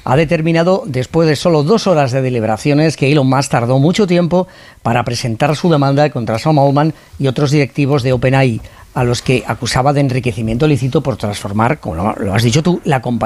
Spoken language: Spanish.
ha determinado, después de solo 2 horas de deliberaciones, que Elon Musk tardó mucho tiempo para presentar su demanda contra Sam Altman y otros directivos de OpenAI, a los que acusaba de enriquecimiento ilícito por transformar, como lo has dicho tú, la compañía